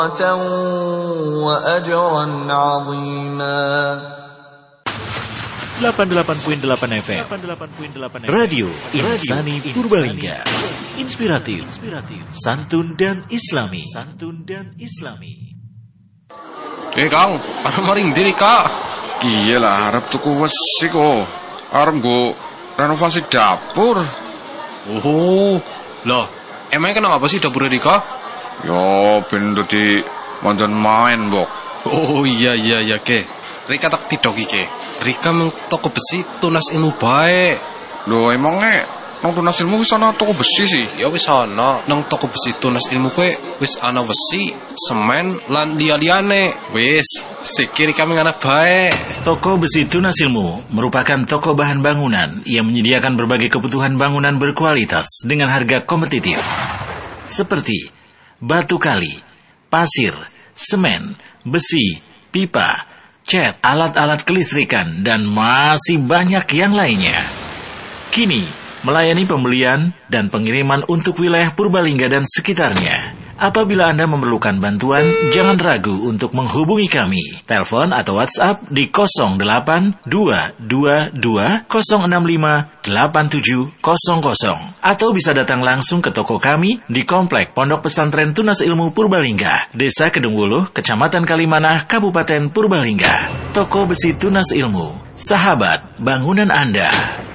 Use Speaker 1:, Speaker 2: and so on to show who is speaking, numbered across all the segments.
Speaker 1: وأجرا عظيما.
Speaker 2: 88.8 FM Radio Insani Purbalingga. Inspiratif, santun dan islami.
Speaker 3: Kang, arep maring diri Kak.
Speaker 4: Iya lah, arep tuku wesi kok. Arep nggo renovasi dapur.
Speaker 3: Oh, lah, emangnya kenapa sih dapur diri Kak?
Speaker 4: Yo, ben dadi mandan main, Bok.
Speaker 3: Oh iya, Ke. Rika tak tidok iki. Rika meng toko besi tunas ilmu bae.
Speaker 4: Loh, emangnya nang tunas ilmu wis ana toko besi sih?
Speaker 3: Ya wis ana nang toko besi tunas ilmu kowe wis ana besi, semen lan liya-liyane. Wis, sikir kami anak bae.
Speaker 2: Toko Besi Tunas Ilmu merupakan toko bahan bangunan yang menyediakan berbagai kebutuhan bangunan berkualitas dengan harga kompetitif. Seperti batu kali, pasir, semen, besi, pipa, cat, alat-alat kelistrikan, dan masih banyak yang lainnya. Kini, melayani pembelian dan pengiriman untuk wilayah Purbalingga dan sekitarnya. Apabila Anda memerlukan bantuan, jangan ragu untuk menghubungi kami. Telepon atau WhatsApp di 08222-065-8700. Atau bisa datang langsung ke toko kami di Komplek Pondok Pesantren Tunas Ilmu Purbalingga, Desa Kedungwuluh, Kecamatan Kalimanah, Kabupaten Purbalingga. Toko Besi Tunas Ilmu, sahabat bangunan Anda.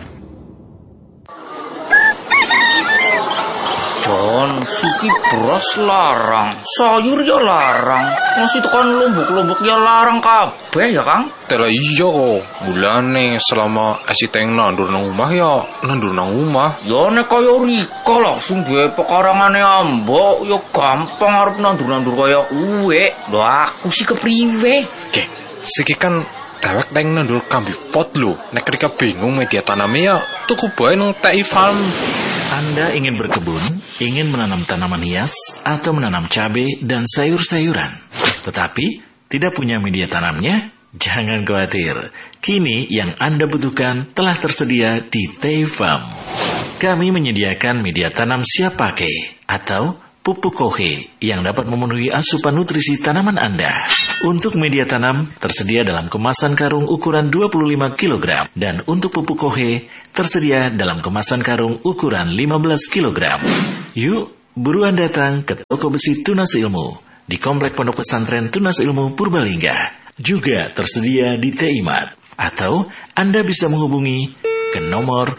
Speaker 5: John, suki beras larang, sayur ya larang, nasi tekan lumbuk-lumbuk ya larang kabeh ya Kang.
Speaker 3: Tela iya kok, mulane selama esi teng nandur nang omah ya nandur nang omah.
Speaker 5: Ya nek kaya Rika langsung duwe pekarangane ambok, ya gampang arep nandur-nandur kaya uwe. Lho aku sih kepriwe?
Speaker 3: Oke, siki kan dewek teng nandur kambi pot lho. Nek Rika bingung media tanamnya ya tuku bae nang TI Farm.
Speaker 2: Anda ingin berkebun, ingin menanam tanaman hias, atau menanam cabai dan sayur-sayuran, tetapi tidak punya media tanamnya? Jangan khawatir. Kini yang Anda butuhkan telah tersedia di TI Farm. Kami menyediakan media tanam siap pakai atau pupuk kohe yang dapat memenuhi asupan nutrisi tanaman Anda. Untuk media tanam tersedia dalam kemasan karung ukuran 25 kg dan untuk pupuk kohe tersedia dalam kemasan karung ukuran 15 kg. Yuk, buruan datang ke Toko Besi Tunas Ilmu di Komplek Pondok Pesantren Tunas Ilmu Purbalingga. Juga tersedia di TIMAT. Atau Anda bisa menghubungi ke nomor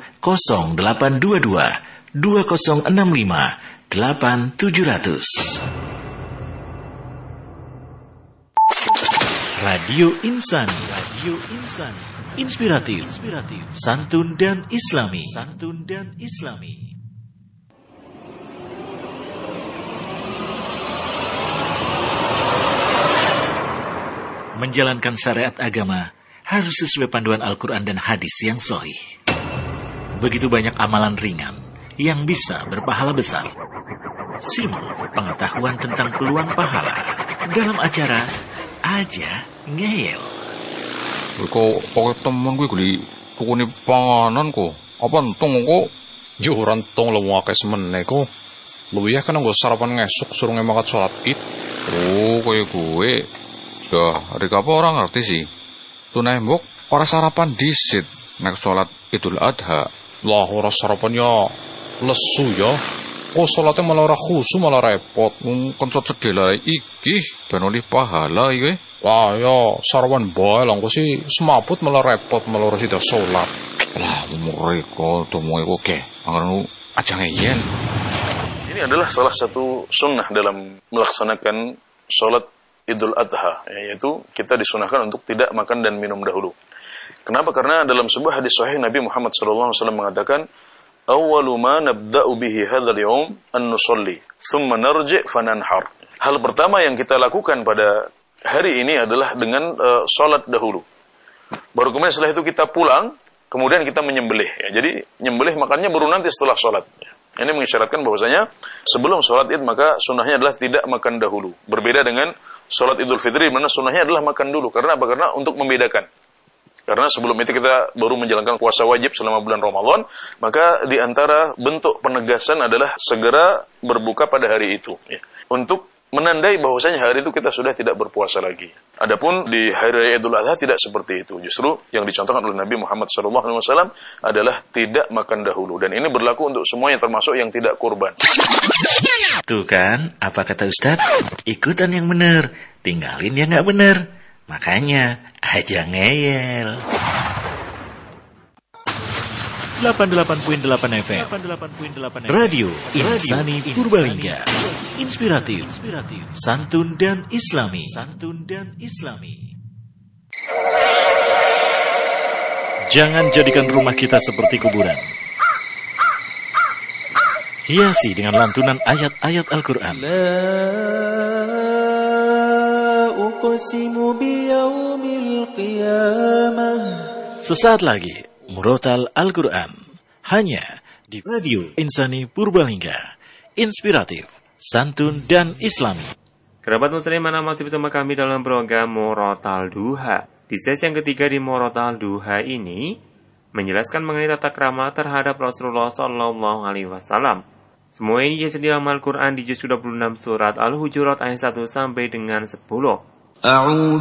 Speaker 2: 0822 2065 8700. Radio Insani. Inspiratif, santun dan islami. Menjalankan syariat agama harus sesuai panduan Al-Quran dan hadis yang sahih. Begitu banyak amalan ringan yang bisa berpahala besar. Simak pengetahuan tentang peluang pahala dalam acara Aja Ngeyel.
Speaker 4: Kok pakai temen gue geli tukune panganan kok. Apa entong kok?
Speaker 3: Yo ora entong lu akeh semene kok. Lu ya kan nggo sarapan ngesuk suruh ngemakat salat Id.
Speaker 4: Oh, kaya gue. Ya, Rika apa orang ngerti sih. Tunai mbok ora sarapan disit nek salat Idul Adha.
Speaker 3: Lah ora sarapan ya lesu ya. Oh salatnya malah ora khusu malah repot.
Speaker 4: Konsot sedela iki ben oleh pahala iki.
Speaker 3: Wah ya sarapan bae lah kok sih semaput malah repot malah ora sida salat.
Speaker 4: Lah mereka domo iku ke. Anggermu aja ngeyel.
Speaker 6: Ini adalah salah satu sunnah dalam melaksanakan salat Idul Adha, yaitu kita disunahkan untuk tidak makan dan minum dahulu. Kenapa? Karena dalam sebuah hadis sahih Nabi Muhammad SAW mengatakan, "Awwalu ma nabda'u bihi hadzal yawm an nusalli, thumma narji' fananhar." Hal pertama yang kita lakukan pada hari ini adalah dengan salat dahulu. Baru kemudian setelah itu kita pulang, kemudian kita menyembelih. Ya, jadi nyembelih makannya baru nanti setelah salat. Ini mengisyaratkan bahwasanya sebelum sholat id maka sunnahnya adalah tidak makan dahulu. Berbeda dengan sholat Idul Fitri, mana sunnahnya adalah makan dulu. Karena apa? Karena untuk membedakan. Karena sebelum itu kita baru menjalankan puasa wajib selama bulan Ramadan, maka di antara bentuk penegasan adalah segera berbuka pada hari itu. Ya. Untuk menandai bahwasanya hari itu kita sudah tidak berpuasa lagi. Adapun di hari raya Idul Adha tidak seperti itu. Justru yang dicontohkan oleh Nabi Muhammad SAW adalah tidak makan dahulu. Dan ini berlaku untuk semuanya, termasuk yang tidak kurban.
Speaker 2: Tuh kan, apa kata Ustadz? Ikutan yang benar, tinggalin yang nggak benar. Makanya, aja ngeyel. 88.8 FM Radio Insani Purbalingga. Inspiratif, santun dan islami. Jangan jadikan rumah kita seperti kuburan. Hiasi dengan lantunan ayat-ayat Al-Quran. Sesaat lagi, Murotal Al-Quran. Hanya di Radio Insani Purbalingga. Inspiratif, santun dan islami.
Speaker 7: Kerabat muslim, mana masih bersama kami dalam program Murotal Duha. Di sesi yang ketiga di Murotal Duha ini menjelaskan mengenai tata krama terhadap Rasulullah SAW. Semua ini jelas di dalam Al-Quran di juz 26 surat Al-Hujurat ayat 1 sampai dengan 10.